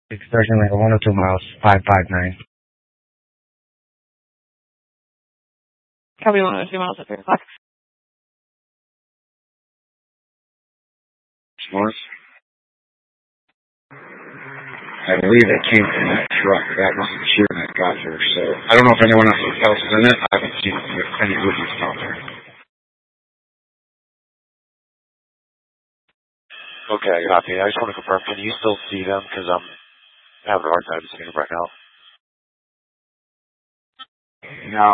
Exertion like 102 miles, 559. Probably 102 miles at 3 o'clock. North. I believe it came from that truck. That was the cheer that got her. So I don't know if anyone else is in it. I haven't seen any rookies out there. Okay, copy. I just want to confirm. Can you still see them? Because I'm having a hard time seeing them right now. Now,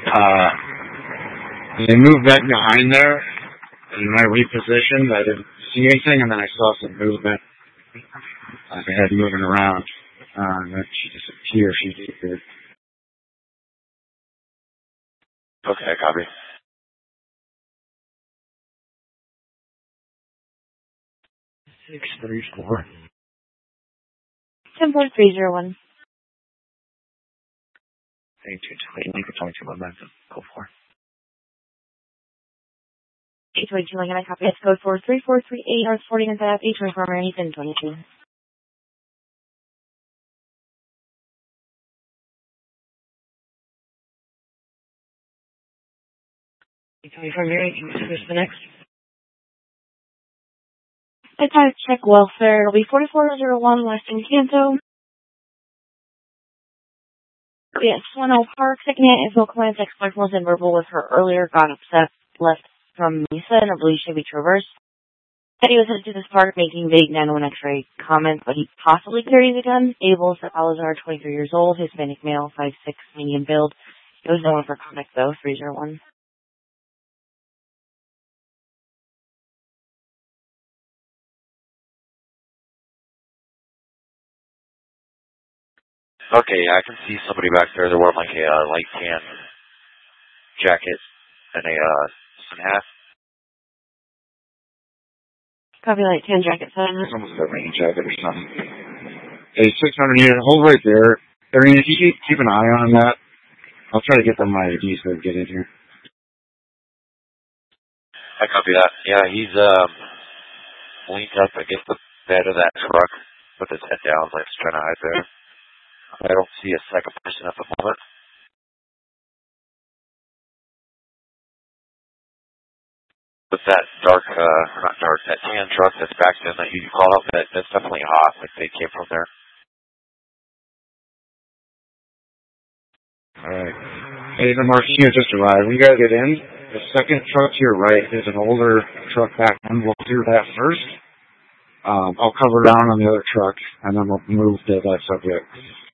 they moved that behind there, and when I repositioned, I didn't see anything, and then I saw some movement. They had moving around, and then she disappeared. She disappeared. Okay, copy. 634. 10.301. 822, Lincoln 22, go for. 822 Lincoln, I copy. It's code 43438, North 40 and South, 824 Ethan 22. From here, you can switch the next. I tried to check welfare. It'll be 4401 Western Canto. Yes, Swano Park. Second hand info client's ex-wife was in verbal with her earlier, got upset, left from Mesa, and I believe should be traversed. Said he was headed to this park making vague 911 X-ray comments, but he possibly carries a gun. Abel Salazar, 23 years old, Hispanic male, 5'6", medium build. It was no one for contact though, 301. Okay, I can see somebody back there. They're wearing like a light tan jacket and a some hat. Copy light tan jacket, son. It's almost a rain jacket or something. Hey, 600 unit, hold right there. I mean, if you keep an eye on that, I'll try to get them my ID so they get in here. I copy that. Yeah, he's leaned up against the bed of that truck with his head down, like he's trying to hide there. I don't see a second person at the moment. But that that tan truck that's back then that you called up, that's definitely hot. Like they came from there. Alright. Hey, the Marquina just arrived. When you guys get in, the second truck to your right is an older truck back then. We'll do that first. I'll cover down on the other truck, and then we'll move to that subject.